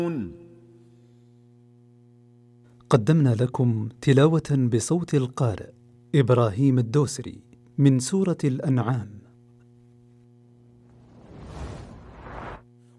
قدمنا لكم تلاوة بصوت القارئ إبراهيم الدوسري من سورة الأنعام.